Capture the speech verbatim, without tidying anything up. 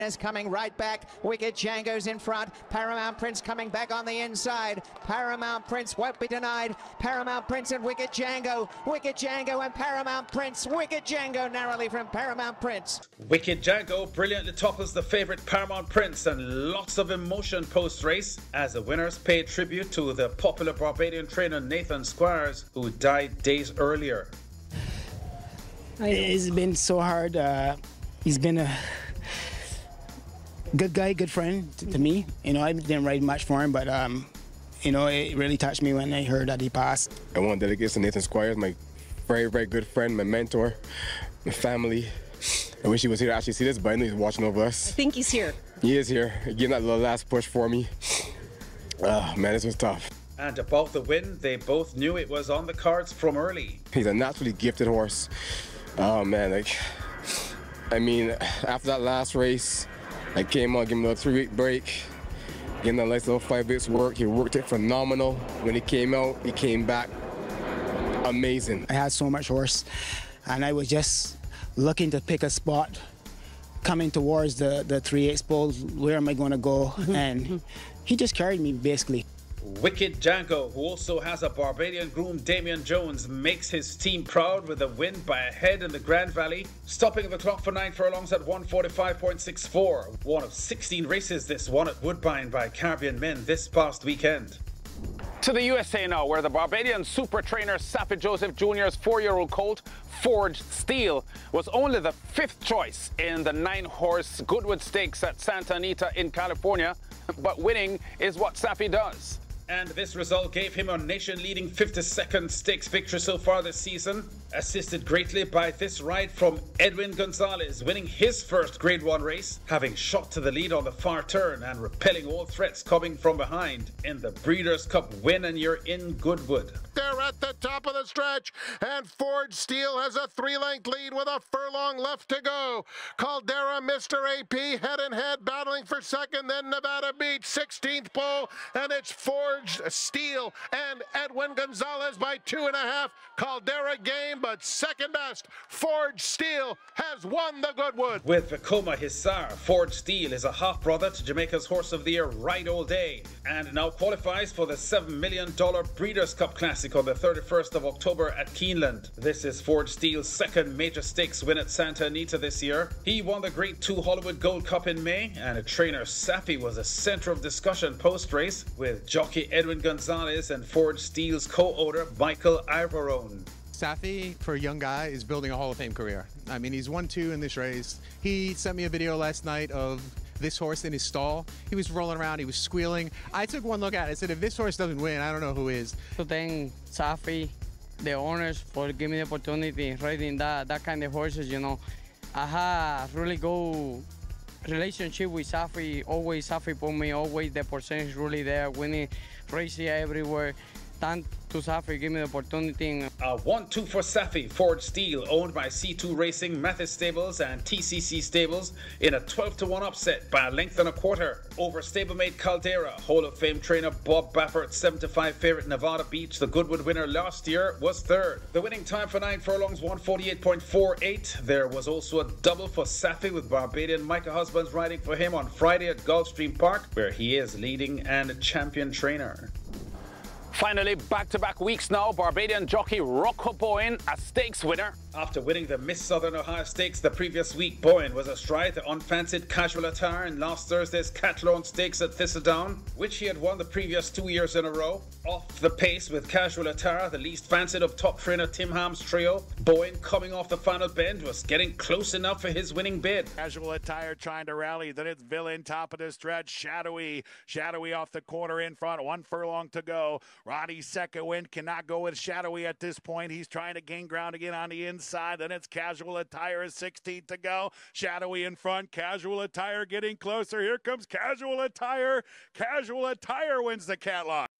is coming right back. Wicked Django's in front. Paramount Prince coming back on the inside. Paramount Prince won't be denied. Paramount Prince and Wicked Django. Wicked Django and Paramount Prince. Wicked Django narrowly from Paramount Prince. Wicked Django brilliantly topples the favorite Paramount Prince, and lots of emotion post-race as the winners paid tribute to the popular Barbadian trainer Nathan Squires, who died days earlier. It's been so hard. Uh, he's been a good guy, good friend to, to me. You know, I didn't write much for him, but um, you know, it really touched me when I heard that he passed. I want to dedicate to Nathan Squires, my very, very good friend, my mentor, my family. I wish he was here to actually see this, but I know he's watching over us. I think he's here. He is here, giving that little last push for me. Oh, man, this was tough. And about the win, they both knew it was on the cards from early. He's a naturally gifted horse. Oh, man, like, I mean, after that last race, I came on, gave him a three-week break, gave him a nice little five weeks work. He worked it phenomenal. When he came out, he came back amazing. I had so much horse, and I was just looking to pick a spot coming towards the, the three eighths pole. Where am I going to go? And he just carried me, basically. Wicked Django, who also has a Barbadian groom, Damian Jones, makes his team proud with a win by a head in the Grand Valley, stopping the clock for nine furlongs at one forty-five point six four. One of sixteen races this won at Woodbine by Caribbean men this past weekend. To the U S A now, where the Barbadian super trainer Saffie Joseph Junior's four-year-old colt, Forged Steel, was only the fifth choice in the nine-horse Goodwood Stakes at Santa Anita in California, but winning is what Saffie does. And this result gave him a nation-leading fifty-second stakes victory so far this season, assisted greatly by this ride from Edwin Gonzalez, winning his first Grade one race, having shot to the lead on the far turn and repelling all threats coming from behind in the Breeders' Cup win, and you're in Goodwood. They're at the top of the stretch, and Forged Steel has a three-length lead with a furlong left to go. Caldera, Mister A P, head and head, battling for second, then Nevada Beach, sixteenth pole, and it's Forged Steel and Edwin Gonzalez by two and a half. Caldera game, but second best, Forged Steel has won the Goodwood. With Vekoma Hisar, Forged Steel is a half-brother to Jamaica's Horse of the Year, Ride All Day, and now qualifies for the seven million dollar Breeders' Cup Classic on the thirty-first of October at Keeneland. This is Forged Steel's second major stakes win at Santa Anita this year. He won the Grade two Hollywood Gold Cup in May, and a trainer Saffie was a center of discussion post-race with jockey Edwin Gonzalez and Forged Steel's co-owner Michael Ivorone. Saffie, for a young guy, is building a Hall of Fame career. I mean, he's won two in this race. He sent me a video last night of this horse in his stall. He was rolling around, he was squealing. I took one look at it, I said, if this horse doesn't win, I don't know who is. To thank Saffie, the owners, for giving me the opportunity riding that, that kind of horses, you know. I had really good relationship with Saffie. Always Saffie put me, always the percentage really there, winning races everywhere. Thank to Saffie, give me the opportunity. A one two for Saffie, Forged Steel, owned by C two Racing, Mathis Stables and T C C Stables, in a twelve to one upset by a length and a quarter over stablemate Caldera. Hall of Fame trainer Bob Baffert, seven to five favorite Nevada Beach, the Goodwood winner last year, was third. The winning time for nine furlongs, one forty-eight point four eight. There was also a double for Saffie, with Barbadian Micah Husbands riding for him on Friday at Gulfstream Park, where he is leading and champion trainer. Finally, back-to-back weeks now, Barbadian jockey Rocco Bowen, a stakes winner. After winning the Miss Southern Ohio Stakes the previous week, Bowen was astride the unfancied Casual Attire in last Thursday's Cathlone Stakes at Thistledown, which he had won the previous two years in a row. Off the pace with Casual Attire, the least fancied of top trainer Tim Ham's trio, Bowen, coming off the final bend, was getting close enough for his winning bid. Casual Attire trying to rally, then it's Villain, top of the stretch, Shadowy, Shadowy off the corner in front, one furlong to go. Ronnie's second wind cannot go with Shadowy at this point. He's trying to gain ground again on the inside. Then it's Casual Attire, sixteen to go. Shadowy in front. Casual Attire getting closer. Here comes Casual Attire. Casual Attire wins the Catlon.